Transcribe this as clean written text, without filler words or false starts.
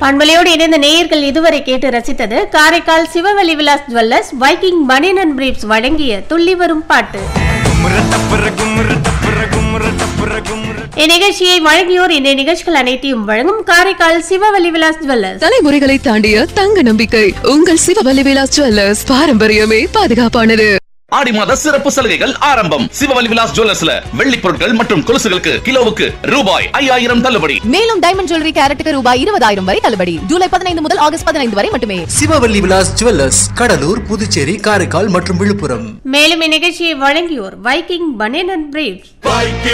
பண்பலையோடு இணைந்த நேயர்கள் இதுவரை கேட்டு ரசித்தது காரைக்கால் சிவவலி விலாஸ் ஜுவல்லர்ஸ் வைக்கிங் பனியன் அண்ட் பிரீப்ஸ் வழங்கிய துள்ளி வரும் பாட்டு. இந்நிகழ்ச்சியை வழங்கியோர் இந்த நிகழ்ச்சிகள் அனைத்தையும் வழங்கும் காரைக்கால் சிவவலி விலாஸ் ஜுவல்லர்ஸ். தலைமுறைகளை தாண்டிய தங்க நம்பிக்கை உங்கள் சிவவலி விலாஸ் ஜுவல்லர்ஸ். பாரம்பரியமே பாதுகாப்பானது. ஆடி மாத சிறப்பு சலுகைகள் ஆரம்பம். சிவவலி விலாஸ் ஜுவல்லர்ஸ்ல வெள்ளி பொருட்கள் மற்றும் கொலுசுகளுக்கு கிலோவுக்கு ரூபாய் 5000 தள்ளுபடி. மேலும் டைமண்ட் ஜுவல்லரி கேரட்டுக்கு ரூபாய் 20000 வரை தள்ளுபடி. ஜூலை 15 முதல் ஆகஸ்ட் 15 வரை மட்டுமே. சிவவல்லி விலாஸ் ஜுவல்லர்ஸ், கடலூர், புதுச்சேரி, காரைக்கால் மற்றும் விழுப்புரம். மேலும் இந்நிகழ்ச்சியை வழங்கியோர் வைக்கிங் பனியன் அண்ட் பிரீப்ஸ்.